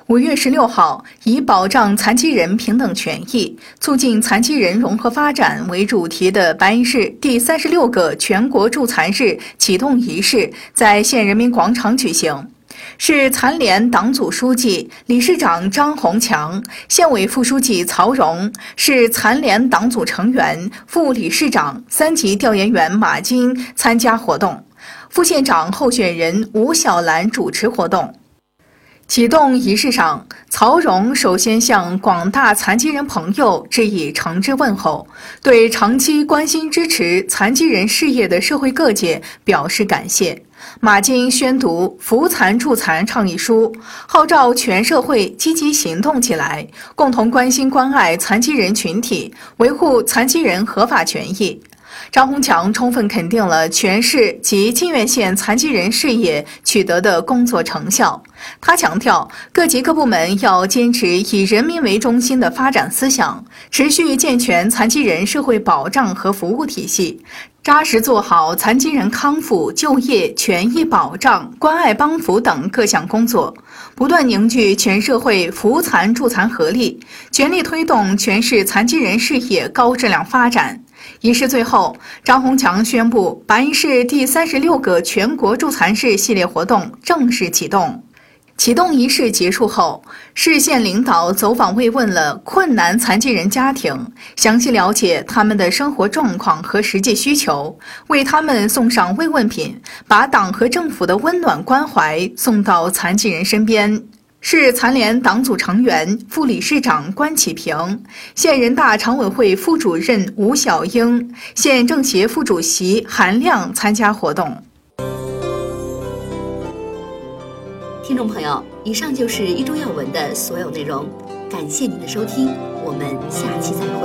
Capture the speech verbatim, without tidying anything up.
五月十六号，以保障残疾人平等权益、促进残疾人融合发展为主题的白银市第三十六个全国助残日启动仪式在县人民广场举行。市残联党组书记、理事长张宏强、县委副书记曹荣、市残联党组成员、副理事长、三级调研员马金参加活动，副县长候选人吴小兰主持活动。启动仪式上，曹荣首先向广大残疾人朋友致以诚挚问候，对长期关心支持残疾人事业的社会各界表示感谢。马金宣读扶残助残倡议书，号召全社会积极行动起来，共同关心关爱残疾人群体，维护残疾人合法权益。张宏强充分肯定了全市及沁源县残疾人事业取得的工作成效。他强调，各级各部门要坚持以人民为中心的发展思想，持续健全残疾人社会保障和服务体系，扎实做好残疾人康复、就业、权益保障、关爱帮扶等各项工作，不断凝聚全社会扶残助残合力，全力推动全市残疾人事业高质量发展。仪式最后，张宏强宣布白银市第三十六个全国助残日系列活动正式启动。启动仪式结束后，市县领导走访慰问了困难残疾人家庭，详细了解他们的生活状况和实际需求，为他们送上慰问品，把党和政府的温暖关怀送到残疾人身边。市残联党组成员、副理事长关启平，县人大常委会副主任吴小英，县政协副主席韩亮参加活动。 听众朋友，以上就是一周要闻的所有内容，感谢您的收听，我们下期再会。